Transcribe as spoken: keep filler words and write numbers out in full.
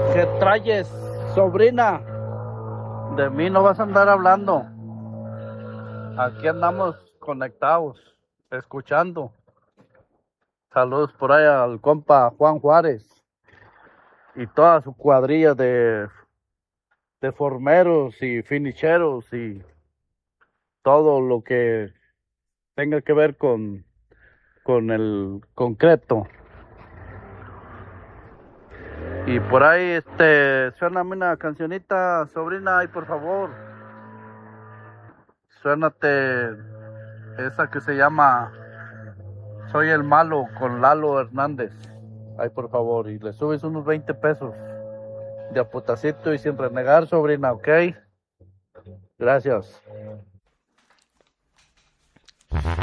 ¿Qué traes, sobrina? De mí no vas a andar hablando. Aquí andamos conectados, escuchando. Saludos por ahí al compa Juan Juárez y toda su cuadrilla de, de formeros y finicheros y todo lo que tenga que ver con, con el concreto. Y por ahí, este, suéname una cancionita, sobrina, ay, por favor. Suénate esa que se llama Soy el Malo con Lalo Hernández. Ay, por favor, y le subes unos veinte pesos de a putacito y sin renegar, sobrina, ¿ok? Gracias.